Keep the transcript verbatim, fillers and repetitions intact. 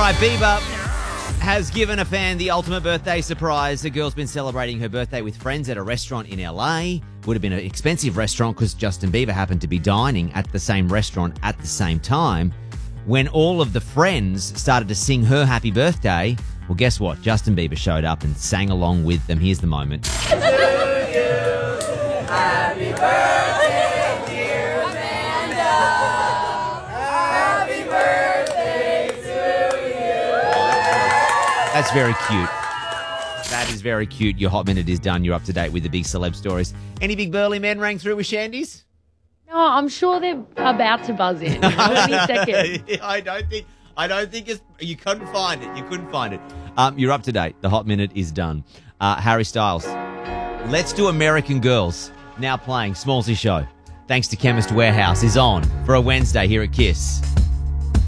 right, Bieber has given a fan the ultimate birthday surprise. The girl's been celebrating her birthday with friends at a restaurant in L A. Would have been an expensive restaurant because Justin Bieber happened to be dining at the same restaurant at the same time. When all of the friends started to sing her happy birthday, well, guess what? Justin Bieber showed up and sang along with them. Here's the moment. To you, happy birthday, dear Amanda. Happy birthday to you. That's very cute. That is very cute. Your Hot Minute is done. You're up to date with the big celeb stories. Any big burly men rang through with shandies? No, I'm sure they're about to buzz in. Any second. I don't think. I don't think it's. You couldn't find it. You couldn't find it. Um, you're up to date. The Hot Minute is done. Uh, Harry Styles. Let's Do American Girls. Now playing Smallsy Show. Thanks to Chemist Warehouse is on for a Wednesday here at Kiss.